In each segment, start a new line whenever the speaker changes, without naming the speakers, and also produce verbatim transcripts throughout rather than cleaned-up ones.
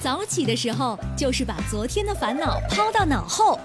早起的时候，就是把昨天的烦恼抛到脑后。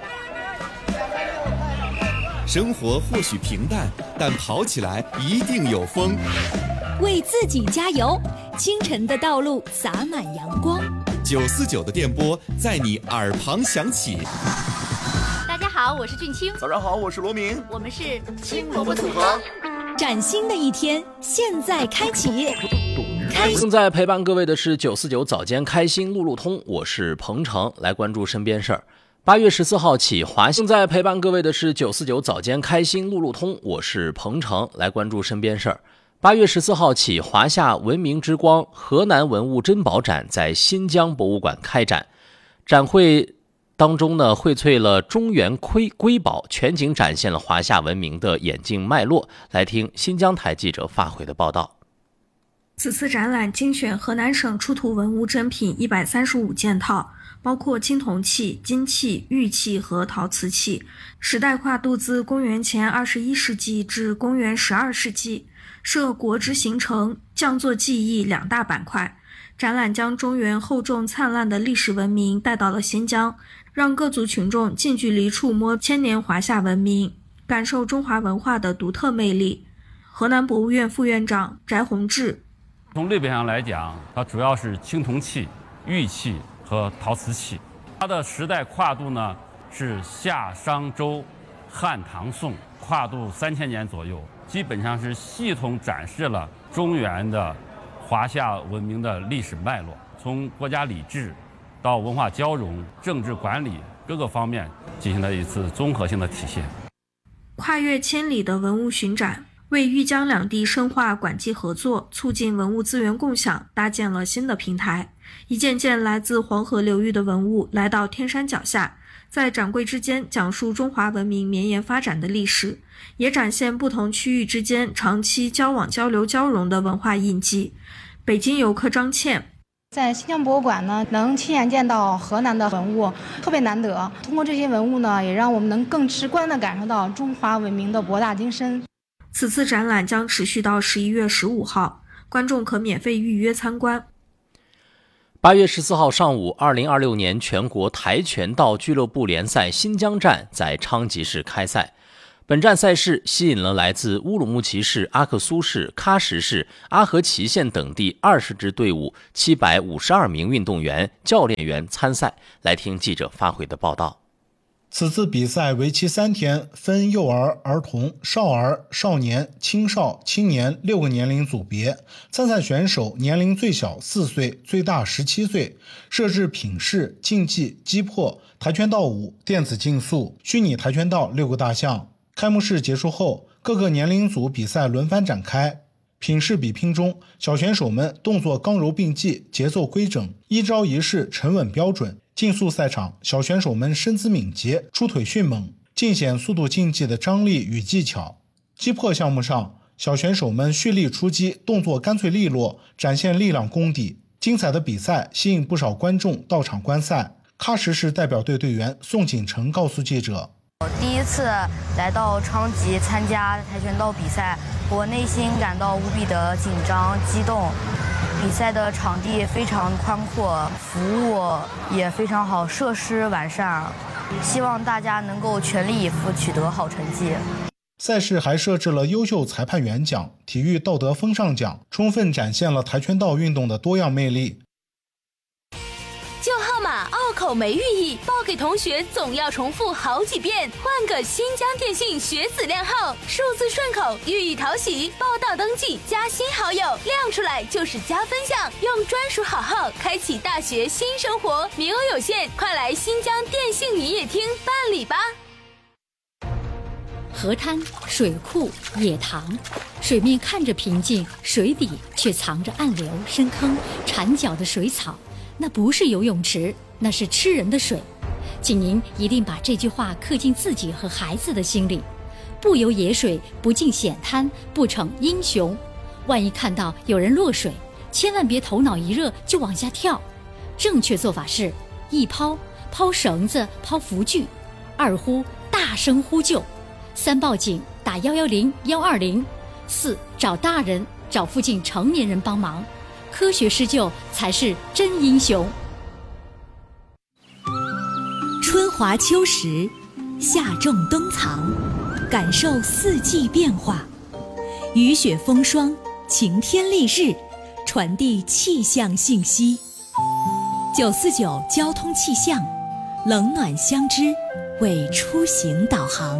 生活或许平淡，但跑起来一定有风。
为自己加油，清晨的道路洒满阳光。
九四九的电波在你耳旁响起。
大家好，我是俊清。
早上好，我是罗明。
我们是青萝卜组合。
崭新的一天，现在开启。
正在陪伴各位的是九四九早间开心路路通，我是彭程，来关注身边事儿。八月十四号起，华正在陪伴各位的是九四九早间开心路路通，我是彭程，来关注身边事儿。八月十四号起，华夏文明之光河南文物珍宝展在新疆博物馆开展，展会当中呢，荟萃了中原瑰瑰宝，全景展现了华夏文明的演进脉络。来听新疆台记者发回的报道。
此次展览精选河南省出土文物珍品一百三十五件套，包括青铜器、金器、玉器和陶瓷器，时代跨度自公元前二十一世纪至公元十二世纪，设国之形成、匠作技艺两大板块。展览将中原厚重灿烂的历史文明带到了新疆，让各族群众近距离触摸千年华夏文明，感受中华文化的独特魅力。河南博物院副院长翟宏志：
从类别上来讲，它主要是青铜器、玉器和陶瓷器。它的时代跨度呢是夏商周汉唐宋，跨度三千年左右，基本上是系统展示了中原的华夏文明的历史脉络，从国家礼制到文化交融、政治管理各个方面进行了一次综合性的体现。
跨越千里的文物巡展，为豫江两地深化馆际合作，促进文物资源共享搭建了新的平台。一件件来自黄河流域的文物来到天山脚下，在展柜之间讲述中华文明绵延发展的历史，也展现不同区域之间长期交往交流交融的文化印记。北京游客张倩：
在新疆博物馆呢，能亲眼见到河南的文物特别难得，通过这些文物呢，也让我们能更直观地感受到中华文明的博大精深。
此次展览将持续到十一月十五号，观众可免费预约参观。
八月十四号上午，二零二六年全国跆拳道俱乐部联赛新疆站在昌吉市开赛。本站赛事吸引了来自乌鲁木齐市、阿克苏市、喀什市、阿合齐县等地二十支队伍、七百五十二名运动员、教练员参赛。来听记者发回的报道。
此次比赛为期三天，分幼儿、儿童、少儿、少年、青少、青年六个年龄组别。参赛选手年龄最小四岁，最大十七岁。设置品势、竞技、击破、跆拳道舞、电子竞速、虚拟跆拳道六个大项。开幕式结束后，各个年龄组比赛轮番展开。品势比拼中，小选手们动作刚柔并济，节奏规整，一招一式沉稳标准。竞速赛场，小选手们身姿敏捷，出腿迅猛，尽显速度竞技的张力与技巧。击破项目上，小选手们蓄力出击，动作干脆利落，展现力量功底。精彩的比赛吸引不少观众到场观赛。喀什市代表队队员宋锦成告诉记者：
我第一次来到昌吉参加跆拳道比赛，我内心感到无比的紧张激动。比赛的场地非常宽阔，服务也非常好，设施完善，希望大家能够全力以赴取得好成绩。
赛事还设置了优秀裁判员奖、体育道德风尚奖，充分展现了跆拳道运动的多样魅力。
旧号码拗口没寓意，报给同学总要重复好几遍。换个新疆电信学子亮号，数字顺口，寓意讨喜。报到登记加新好友，亮出来就是加分项。用专属好号开启大学新生活，名额有限，快来新疆电信营业厅办理吧。
河滩、水库、野塘，水面看着平静，水底却藏着暗流、深坑、缠脚的水草。那不是游泳池，那是吃人的水。请您一定把这句话刻进自己和孩子的心里：不游野水，不进险滩，不成英雄。万一看到有人落水，千万别头脑一热就往下跳。正确做法是：一抛，抛绳子，抛浮具；二呼，大声呼救；三报警，打幺幺零、幺二零；四找大人，找附近成年人帮忙。科学施救才是真英雄。 华秋实，夏种冬藏，感受四季变化。雨雪风霜，晴天丽日，传递气象信息。九四九交通气象，冷暖相知，为出行导航。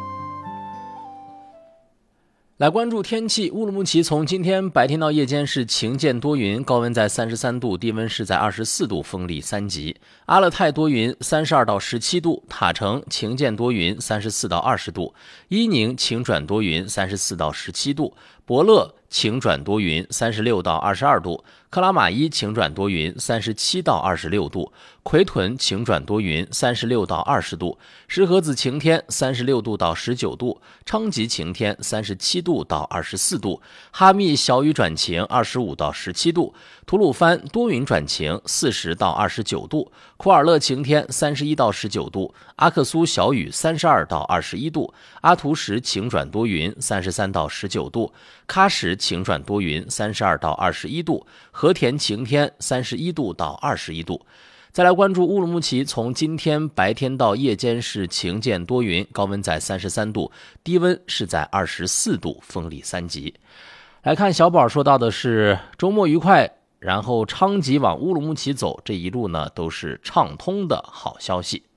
来关注天气，乌鲁木齐从今天白天到夜间是晴间多云，高温在三十三度，低温是在二十四度，风力三级。阿勒泰多云，三十二到十七度；塔城晴间多云，三十四到二十度；伊宁晴转多云，三十四到十七度；博乐晴转多云，三十六到二十二度；克拉玛依晴转多云，三十七到二十六度；奎屯晴转多云，三十六到二十度；石河子晴天，三十六度到十九度；昌吉晴天，三十七度到二十四度；哈密小雨转晴，二十五到十七度；吐鲁番多云转晴，四十到二十九度；库尔勒晴天，三十一到十九度；阿克苏小雨，三十二到二十一度；阿图什晴转多云，三十三到十九度；喀什晴转多云，三十二到二十一度；和田晴天，三十一度到二十一度。再来关注乌鲁木齐，从今天白天到夜间是晴间多云，高温在三十三度，低温是在二十四度，风力三级。来看小宝说到的是周末愉快，然后昌吉往乌鲁木齐走，这一路呢都是畅通的好消息。